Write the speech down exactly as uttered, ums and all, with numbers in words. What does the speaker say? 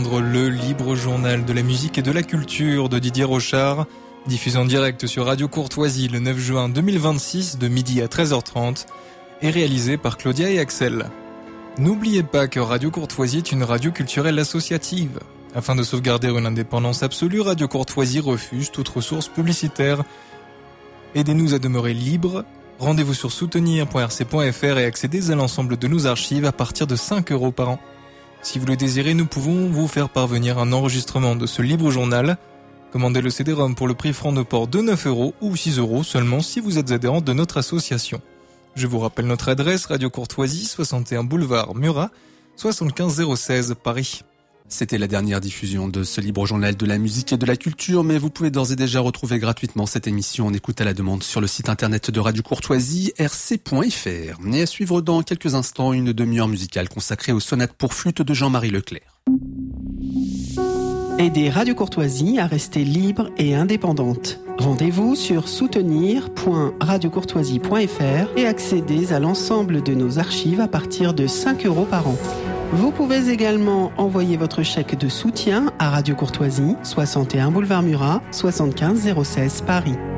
Le libre journal de la musique et de la culture de Didier Rochard, diffusé en direct sur Radio Courtoisie le neuf juin deux mille vingt-six de midi à treize heures trente, et réalisé par Claudia et Axel. N'oubliez pas que Radio Courtoisie est une radio culturelle associative. Afin de sauvegarder une indépendance absolue, Radio Courtoisie refuse toute ressource publicitaire. Aidez-nous à demeurer libres. Rendez-vous sur soutenir point r c point f r et accédez à l'ensemble de nos archives à partir de cinq euros par an. Si vous le désirez, nous pouvons vous faire parvenir un enregistrement de ce libre journal. Commandez le C D-ROM pour le prix franc de port de neuf euros ou six euros seulement si vous êtes adhérent de notre association. Je vous rappelle notre adresse, Radio Courtoisie, soixante et un boulevard Murat, soixante-quinze zéro seize, Paris. C'était la dernière diffusion de ce libre journal de la musique et de la culture, mais vous pouvez d'ores et déjà retrouver gratuitement cette émission en écoute à la demande sur le site internet de Radio Courtoisie, r c point f r. Et à suivre dans quelques instants une demi-heure musicale consacrée aux sonates pour flûte de Jean-Marie Leclerc. Aidez Radio Courtoisie à rester libre et indépendante. Rendez-vous sur soutenir point radio courtoisie point f r et accédez à l'ensemble de nos archives à partir de cinq euros par an. Vous pouvez également envoyer votre chèque de soutien à Radio Courtoisie, soixante et un boulevard Murat, soixante-quinze zéro seize, Paris.